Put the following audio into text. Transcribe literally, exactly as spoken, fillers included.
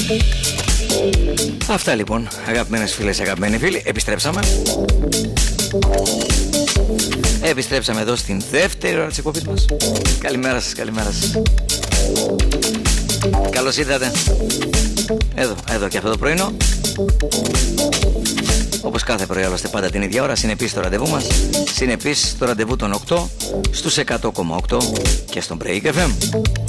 Αυτά λοιπόν, αγαπημένες φίλες, αγαπημένοι φίλοι. Επιστρέψαμε Επιστρέψαμε εδώ στην δεύτερη ώρα της εκπομπής μας. Καλημέρα σας, καλημέρα σας. Καλώς ήρθατε. Εδώ, εδώ και αυτό το πρωινό. Όπως κάθε πρωί άλλωστε πάντα την ίδια ώρα. Συνεπείς στο ραντεβού μας. Συνεπείς στο ραντεβού των οκτώ στους εκατό κόμμα οκτώ και στον Break εφ εμ.